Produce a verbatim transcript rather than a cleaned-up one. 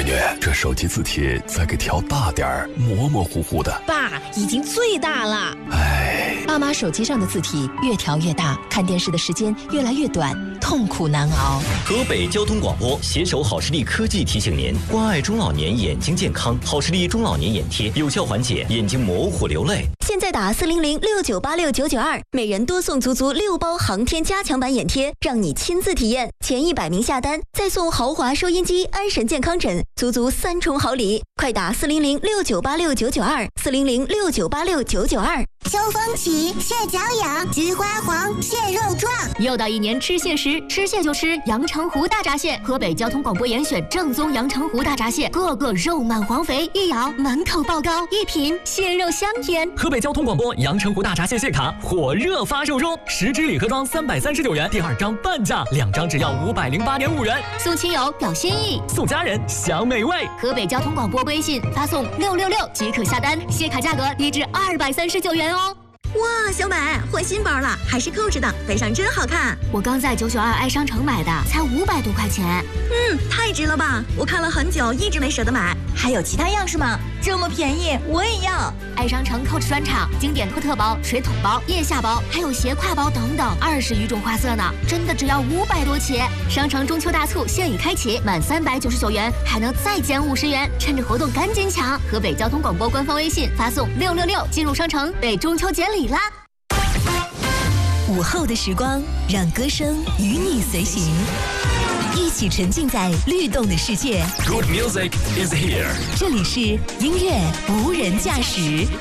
闺女，这手机字体再给调大点儿，模模糊糊的。 爸，已经最大了。 哎， 爸妈手机上的字体越调越大，看电视的时间越来越短，痛苦难熬。 河北交通广播携手好视力科技提醒您：关爱中老年眼睛健康，好视力中老年眼贴有效缓解眼睛模糊流泪。 现在打四零零六九八六九九二，每人多送足足六包航天加强版眼贴，让你亲自体验。前一百名下单，再送豪华收音机、安神健康枕，足足三重好礼！快打四零零六九八六九九二，四零零六九八六九九二。 秋风起，蟹脚痒，菊花黄，蟹肉壮。 又到一年吃蟹时，吃蟹就吃阳澄湖大闸蟹。河北交通广播严选正宗阳澄湖大闸蟹，个个肉满黄肥，一咬满口爆膏，一品蟹肉香甜。 河北交通广播阳澄湖大闸蟹蟹卡火热发售中，十支礼盒装三百三十九元，第二张半价，两张只要五百零八点五元。 送亲友表心意， 送家人享美味。 河北交通广播微信发送六六六即可下单，蟹卡价格低至二百三十九元哦。 哇，小买换新包了，还是扣着的，背上真好看。 我刚在九九二爱商城买的，才五百多块钱。 嗯，太值了吧！我看了很久，一直没舍得买。还有其他样式吗？这么便宜，我也要。 爱商城 Coach 专场，经典托特包、水桶包、腋下包，还有斜挎包等等，二十余种花色呢，真的只要五百多起。商城中秋大促现已开启，满三百九十九元还能再减五十元，趁着活动赶紧抢！河北交通广播官方微信发送六六六进入商城，被中秋节礼啦！ 午后的时光，让歌声与你随行，一起沉浸在律动的世界。 Good music is here。 这里是音乐无人驾驶。